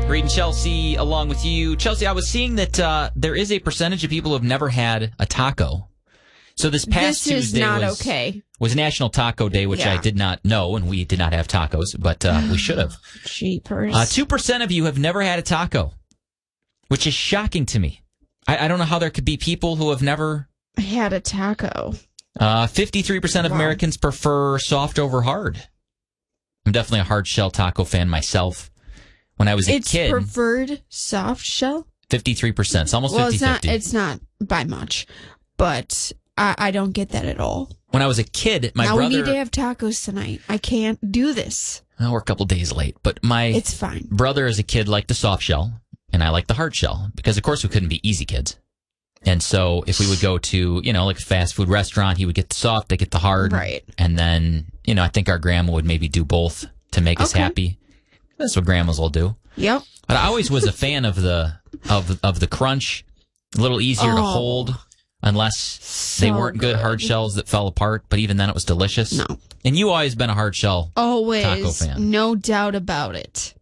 Reed and Chelsea along with you. Chelsea, I was seeing that there is a percentage of people who have never had a taco. So this past Tuesday was National Taco Day, which I did not know, and we did not have tacos, but we should have. Cheapers. 2% of you have never had a taco, which is shocking to me. I don't know how there could be people who have never had a taco. 53% of Americans prefer soft over hard. I'm definitely a hard shell taco fan myself. When I was a kid, it's preferred soft shell. 53%. It's almost 50-50. It's not by much, but I don't get that at all. When I was a kid, my brother... Now we need to have tacos tonight. I can't do this. Well, we're a couple days late, but it's fine. Brother as a kid liked the soft shell, and I liked the hard shell, because of course we couldn't be easy kids. And so if we would go to, like a fast food restaurant, he would get the soft, I get the hard. Right. And then, I think our grandma would maybe do both to make us happy. That's what grandmas will do. Yep. But I always was a fan of the crunch. A little easier to hold, unless they weren't good hard shells that fell apart. But even then, it was delicious. No. And you always been a hard shell taco fan. No doubt about it.